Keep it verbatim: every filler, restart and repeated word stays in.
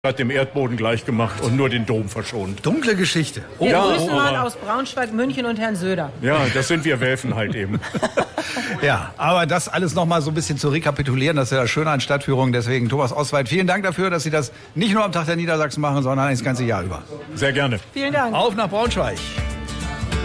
hat dem Erdboden gleich gemacht und nur den Dom verschont. Dunkle Geschichte. Wir ja, grüßen oh, mal aus Braunschweig, München und Herrn Söder. Ja, das sind wir Welfen halt eben. Ja, aber das alles nochmal so ein bisschen zu rekapitulieren, das ist ja das Schöne an Stadtführungen. Deswegen, Thomas Oswald, vielen Dank dafür, dass Sie das nicht nur am Tag der Niedersachsen machen, sondern das ganze Jahr über. Sehr gerne. Vielen Dank. Auf nach Braunschweig.